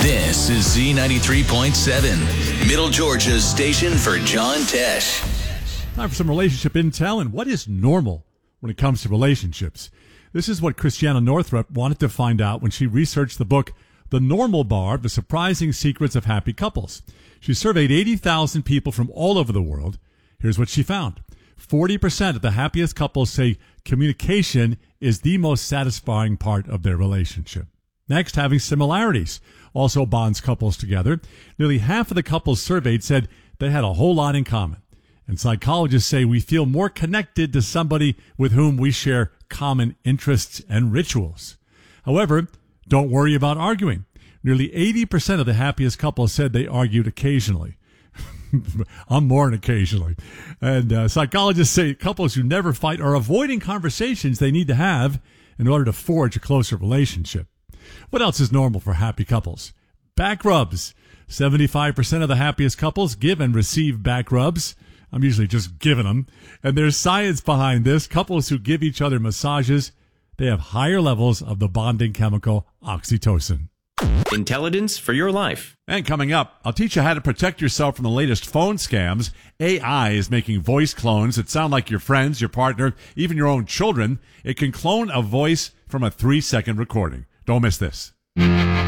This is Z93.7, Middle Georgia's station for John Tesh. Time for some relationship intel and what is normal when it comes to relationships. This is what Christiana Northrup wanted to find out when she researched the book, The Normal Bar, The Surprising Secrets of Happy Couples. She surveyed 80,000 people from all over the world. Here's what she found. 40% of the happiest couples say communication is the most satisfying part of their relationship. Next, having similarities also bonds couples together. Nearly half of the couples surveyed said they had a whole lot in common. And psychologists say we feel more connected to somebody with whom we share common interests and rituals. However, don't worry about arguing. Nearly 80% of the happiest couples said they argued occasionally. I'm more than occasionally. And psychologists say couples who never fight are avoiding conversations they need to have in order to forge a closer relationship. What else is normal for happy couples? Back rubs. 75% of the happiest couples give and receive back rubs. I'm usually just giving them. And there's science behind this. Couples who give each other massages, they have higher levels of the bonding chemical oxytocin. Intelligence for your life. And coming up, I'll teach you how to protect yourself from the latest phone scams. AI is making voice clones that sound like your friends, your partner, even your own children. It can clone a voice from a 3-second recording. Don't miss this.